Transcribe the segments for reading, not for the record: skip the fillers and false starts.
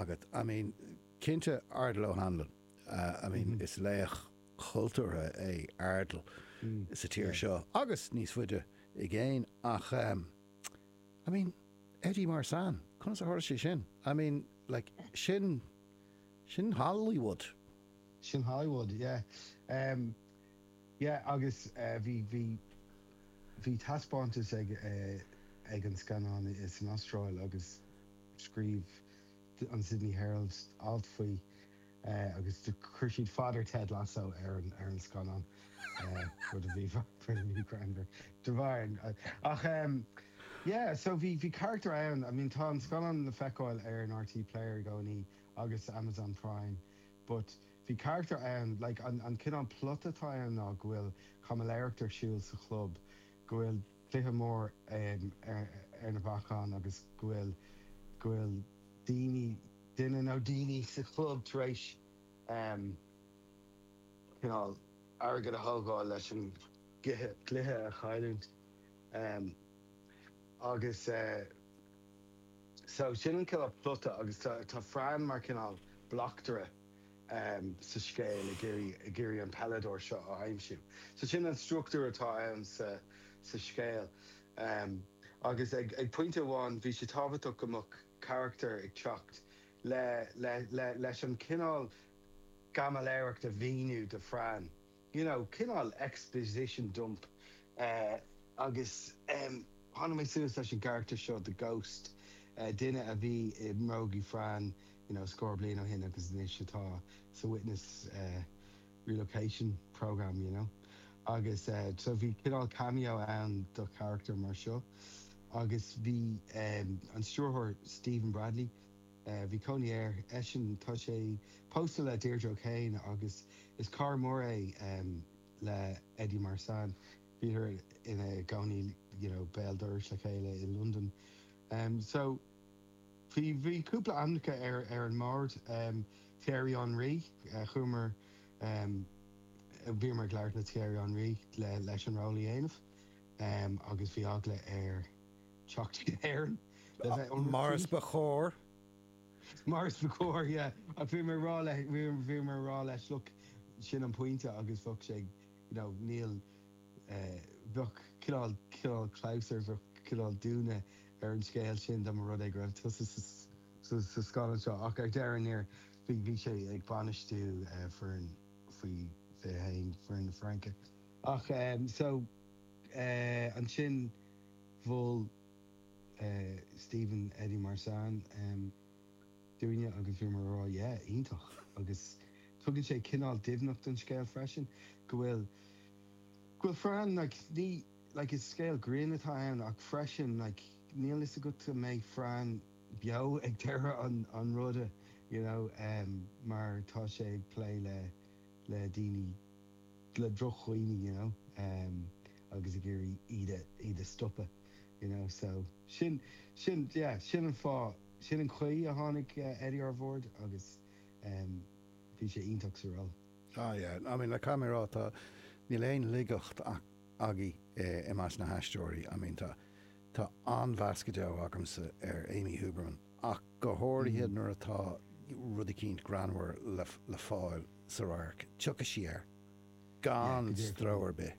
agat. I mean, cinnte ardal ó handlan. I mean, is léach cultúra é ardal is a tír seo. Agus níos fuide I ggéin ach, I mean, Eddie Marsan, chunas a thuir sé sin. I mean, like, sin Hollywood. Sin Hollywood, yeah. Yeah, agus bhí taspáintas ag an scanán is an Austrráil agus scríb an Sydney Herald alt faoi agus de chuirsiad fáidir Ted Lasso ar an scanán for the bhí grander. De bhain. Ach, yeah, so bhí character ann, I mean, tá an scanán na feicáil ar an RT Player gcónaí agus Amazon Prime, but bhí character ann, like, an cinán plot atá ann ná gohfuil chamaléireachtar siúil sa club, gohfuil cluiche mór ar na bachán agus gohfuil duine nó daoine sa club tar éis agad a thógáil leis an cluiche a chailúnt. Agus so sin an cill plota agus tá Fran mar cinál blachtere sa scéil a géirí an pelador seo á aimimsiú. So sin an struchtúr atá ann sa scéil. Agus ag pointe bháin bhí sé tábhaach gomach character ag teacht leis an cinál gamaléireacht a bhíniú de Fran. You know, cinál exposition dump agus hána mé suas leis an character seo the Ghost. Duine a bhí I mrógaí Fran, you know, scór bliain ó hin agus níos atá sa witness relocation program, you know. Agus so bhí cinál cameo ann do character mar seo. Agus bhí an stúrthóir Stephen Bradley, bhí coní air eisin tá sé postal le Deirdre O'Kane agus is car mór le Eddie Marsan. Bhí her ina gcónaí, you know, Béal-Dúirt le chéile in London. So bhí cúpla amnacha ar an mord, Thierry Henry, chumer bhí mar gglair le Thierry Henry leis an rálaí aanamh, agus bhí agla ar teachtaí éireann. Maris Bachor. Maris Bachor, yeah. A bhí mar rá leis look sin an pointe agus bhog sé, you know, níl bhog cinál Clouser bhog cinál dúna ar an scéil sin do mar rud ag raibh sa scalan seo. Ach ar dearan níor bhí sé ag banistú faoi hain for na Franca. Ach, so an sin bhfuil Stephen Eddie Marsan dúine agus bhí mar rá, yeah, iontoch. Agus tugann sé cinál dimhnacht an scéil freisin, go bhfuil Fran, like is scéil green atá ann ach freisin, like níl is a go to make Fran beo ag deire an ruda, you know, mar tá sé ag play le daoine le drochuoine, you know, agus a géirí iad a stoppa, you know, so sin an fá, sin an chuí a tháinig Eddie ar bhord agus bhí sé iontoch sa rá. Ah, yeah. I mean, le camera tá níl éon ligacht agé I más na haisteoirí. I mean, tá anmhascadeo agamsa ar Amy Huberman ach go háirithe nuair atá rud a cínt granmhar le fáil sa rarc. Tucha siar. Gan stróir be.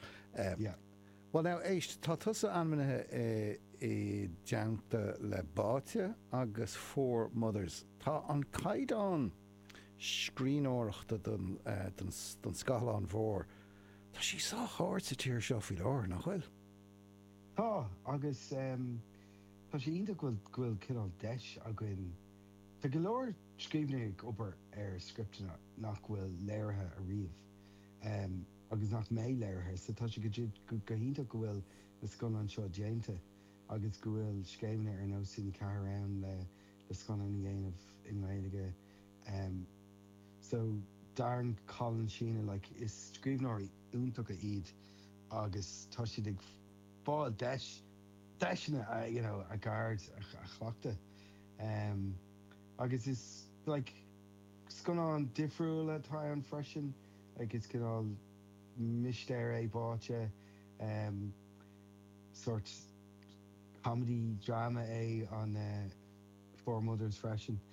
Well, now, éist, tá tusa anmanathe I deanta le báite agus Four Mothers. Tá an caighdeán scríóireachta den Scáthán Mhór. Tá sí sa háir sa tíir seo faoi leir nach bhfuil? Tá, agus tá sé ionta gfuil cinál deis a gin. Tá go leor scríbneigh obair ar scriptena nach bhfuil léirithe a riamh. Agus nach mé léirithe, so tá sé go ionta go bhfuil na scoileán seo déanta agus go bhfuil scéimne ar nó sin carán le scoileán dhéanamh in réige. So darn Colin Sheena, like, is scríbneoirí úntacha iad agus tá si ag fáil deisna you know, a gard a chhlachta. Agus is, like, scoileán difriúil atá an freisin, like, it's cinál mistéir báte, sort comedy drama on Four Mothers freisin.